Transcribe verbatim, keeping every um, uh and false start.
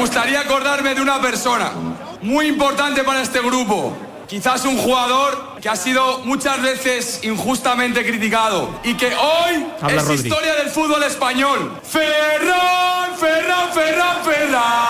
gustaría acordarme de una persona muy importante para este grupo. Quizás un jugador que ha sido muchas veces injustamente criticado y que hoy Habla es Rodri. historia del fútbol español. Ferran, Ferran, Ferran, Ferran.